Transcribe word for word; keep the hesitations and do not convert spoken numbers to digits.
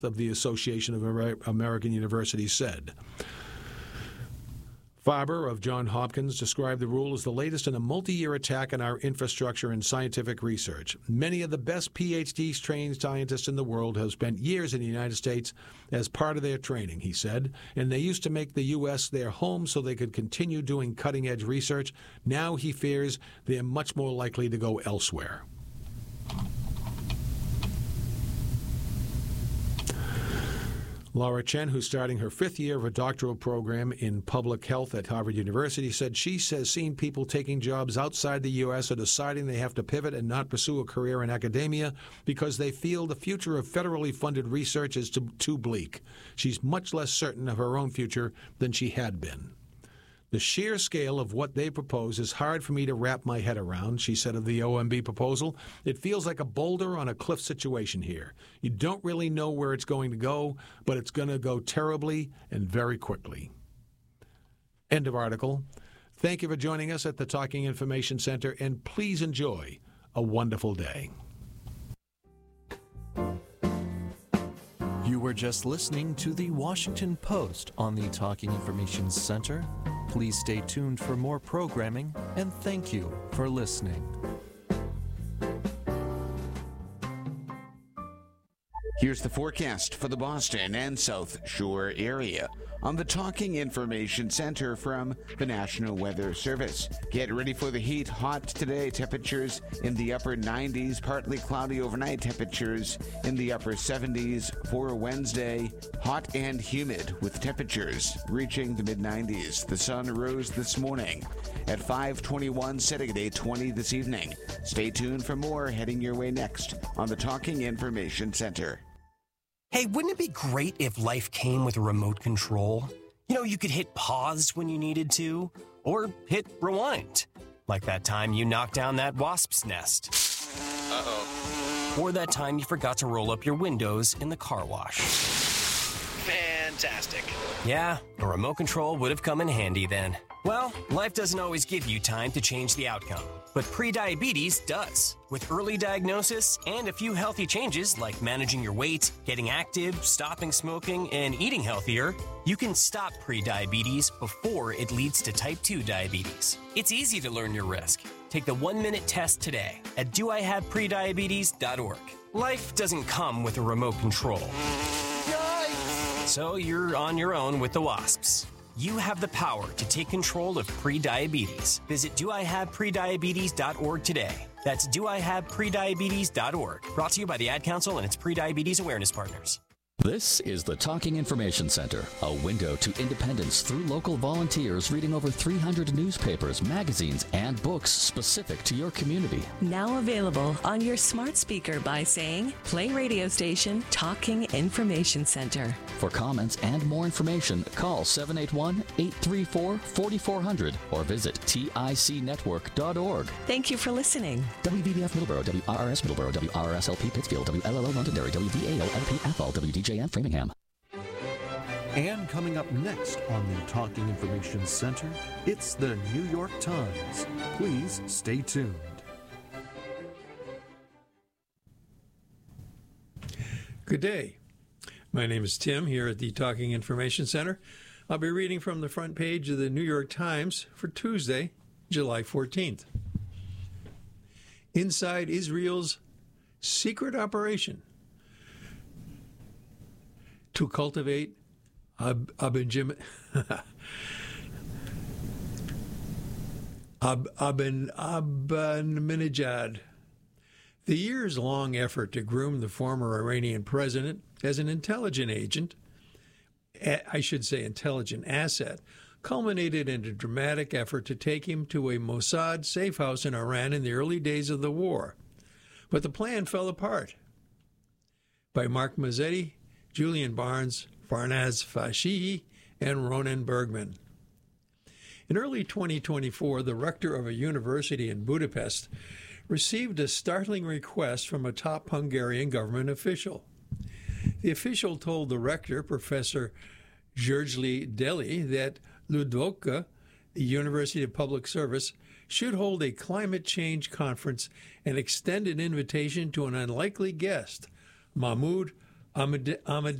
of the Association of Amer- American Universities said. Farber of Johns Hopkins described the rule as the latest in a multi-year attack on our infrastructure and scientific research. Many of the best P H D-trained scientists in the world have spent years in the United States as part of their training, he said, and they used to make the U S their home so they could continue doing cutting-edge research. Now he fears they're much more likely to go elsewhere. Laura Chen, who's starting her fifth year of a doctoral program in public health at Harvard University, said she has seen people taking jobs outside the U S are deciding they have to pivot and not pursue a career in academia because they feel the future of federally funded research is too, too bleak. She's much less certain of her own future than she had been. The sheer scale of what they propose is hard for me to wrap my head around, she said of the O M B proposal. It feels like a boulder on a cliff situation here. You don't really know where it's going to go, but it's going to go terribly and very quickly. End of article. Thank you for joining us at the Talking Information Center, and please enjoy a wonderful day. You were just listening to the Washington Post on the Talking Information Center. Please stay tuned for more programming, and thank you for listening. Here's the forecast for the Boston and South Shore area on the Talking Information Center from the National Weather Service. Get ready for the heat. Hot today, temperatures in the upper nineties, partly cloudy overnight, temperatures in the upper seventies for Wednesday. Hot and humid with temperatures reaching the mid nineties. The sun rose this morning at five twenty-one, setting at eight twenty this evening. Stay tuned for more heading your way next on the Talking Information Center. Hey, wouldn't it be great if life came with a remote control? You know, you could hit pause when you needed to, or hit rewind. Like that time you knocked down that wasp's nest. Uh-oh. Or that time you forgot to roll up your windows in the car wash. Fantastic. Yeah, a remote control would have come in handy then. Well, life doesn't always give you time to change the outcome, but prediabetes does. With early diagnosis and a few healthy changes like managing your weight, getting active, stopping smoking, and eating healthier, you can stop prediabetes before it leads to type two diabetes. It's easy to learn your risk. Take the one-minute test today at do I have prediabetes dot org. Life doesn't come with a remote control. Yikes! So you're on your own with the wasps. You have the power to take control of prediabetes. Visit do I have prediabetes dot org today. That's do I have prediabetes dot org. Brought to you by the Ad Council and its Prediabetes Awareness Partners. This is the Talking Information Center, a window to independence through local volunteers reading over three hundred newspapers, magazines, and books specific to your community. Now available on your smart speaker by saying, play radio station Talking Information Center. For comments and more information, call seven eight one, eight three four, four four zero zero or visit tic network dot org. Thank you for listening. W B B F Middleborough, W R R S Middleborough, W R R S L P Pittsfield, W L L O Londonderry, W V A O L P F L, W D J M Framingham. And coming up next on the Talking Information Center, it's the New York Times. Please stay tuned. Good day. My name is Tim here at the Talking Information Center. I'll be reading from the front page of the New York Times for Tuesday, July fourteenth. Inside Israel's secret operation to cultivate Ab- Abin Ab- Abin Ahmadinejad. The years-long effort to groom the former Iranian president as an intelligent agent, I should say intelligent asset, culminated in a dramatic effort to take him to a Mossad safe house in Iran in the early days of the war. But the plan fell apart. By Mark Mazzetti, Julian Barnes, Farnaz Fashihi, and Ronan Bergman. In early twenty twenty-four, the rector of a university in Budapest received a startling request from a top Hungarian government official. The official told the rector, Professor György Deli, that Ludovka, the University of Public Service, should hold a climate change conference and extend an invitation to an unlikely guest, Mahmoud Ahmed- Ahmed-